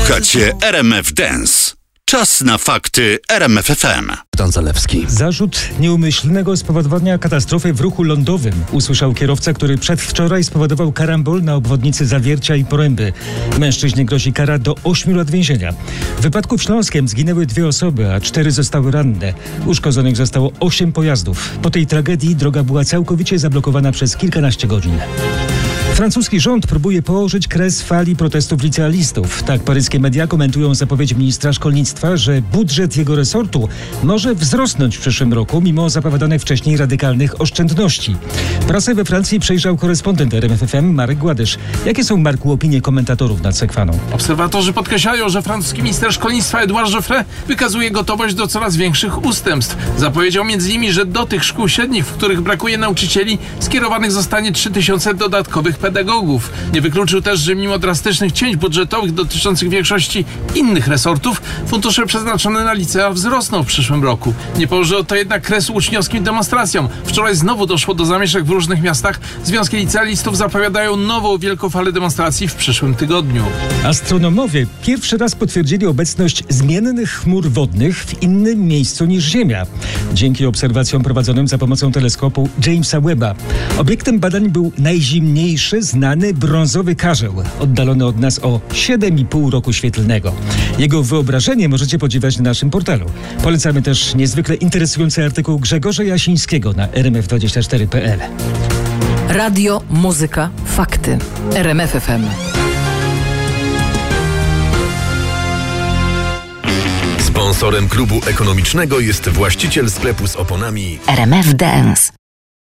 Słuchacie RMF Dance. Czas na fakty RMF FM. Dan Zalewski. Zarzut nieumyślnego spowodowania katastrofy w ruchu lądowym usłyszał kierowca, który przedwczoraj spowodował karambol na obwodnicy Zawiercia i Poręby. Mężczyźnie grozi kara do 8 lat więzienia. W wypadku w Śląskiem zginęły 2 osoby, a 4 zostały ranne. Uszkodzonych zostało 8 pojazdów. Po tej tragedii droga była całkowicie zablokowana przez kilkanaście godzin. Francuski rząd próbuje położyć kres fali protestów licealistów. Tak paryskie media komentują zapowiedź ministra szkolnictwa, że budżet jego resortu może wzrosnąć w przyszłym roku, mimo zapowiadanych wcześniej radykalnych oszczędności. Prasę we Francji przejrzał korespondent RMF FM Marek Gładysz. Jakie są, Marku, opinie komentatorów nad Sekwaną? Obserwatorzy podkreślają, że francuski minister szkolnictwa Edouard Geoffrey wykazuje gotowość do coraz większych ustępstw. Zapowiedział m.in., że do tych szkół średnich, w których brakuje nauczycieli, skierowanych zostanie 3000 dodatkowych pedagogów. Nie wykluczył też, że mimo drastycznych cięć budżetowych dotyczących większości innych resortów, fundusze przeznaczone na licea wzrosną w przyszłym roku. Nie położyło to jednak kresu uczniowskim demonstracjom. Wczoraj znowu doszło do zamieszek w różnych miastach. Związki licealistów zapowiadają nową wielką falę demonstracji w przyszłym tygodniu. Astronomowie pierwszy raz potwierdzili obecność zmiennych chmur wodnych w innym miejscu niż Ziemia. Dzięki obserwacjom prowadzonym za pomocą teleskopu Jamesa Webba. Obiektem badań był najzimniejszy znany brązowy karzeł, oddalony od nas o 7,5 roku świetlnego. Jego wyobrażenie możecie podziwiać na naszym portalu. Polecamy też niezwykle interesujący artykuł Grzegorza Jasińskiego na rmf24.pl. Radio, muzyka, fakty. RMF FM. Sponsorem klubu ekonomicznego jest właściciel sklepu z oponami RMF Dance.